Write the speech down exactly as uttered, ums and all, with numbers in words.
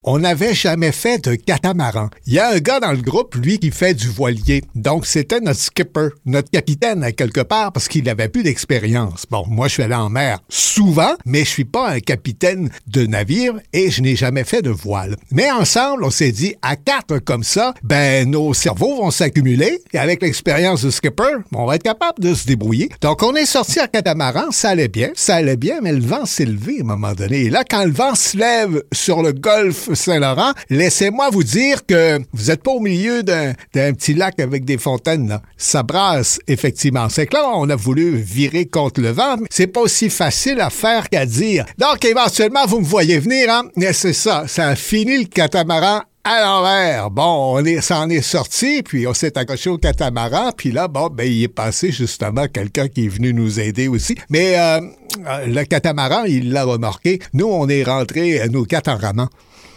On n'avait jamais fait de catamaran. Il y a un gars dans le groupe, lui, qui fait du voilier. Donc, c'était notre skipper, notre capitaine à quelque part, parce qu'il n'avait plus d'expérience. Bon, moi, je suis allé en mer souvent, mais je suis pas un capitaine de navire et je n'ai jamais fait de voile. Mais ensemble, on s'est dit, à quatre comme ça, ben, nos cerveaux vont s'accumuler et avec l'expérience du skipper, on va être capable de se débrouiller. Donc, on est sorti à catamaran, ça allait bien, ça allait bien, mais le vent s'est levé à un moment donné. Et là, quand le vent se lève sur le golfe Saint-Laurent, laissez-moi vous dire que vous n'êtes pas au milieu d'un, d'un petit lac avec des fontaines, là. Ça brasse, effectivement. C'est que là, on a voulu virer contre le vent. C'est pas aussi facile à faire qu'à dire. Donc, éventuellement, vous me voyez venir, hein? Mais c'est ça. Ça a fini le catamaran à l'envers. Bon, on est, ça en est sorti, puis on s'est accroché au catamaran, puis là, bon, ben, il est passé justement quelqu'un qui est venu nous aider aussi. Mais euh, le catamaran, il l'a remarqué. Nous, on est rentrés, nous quatre en ramant.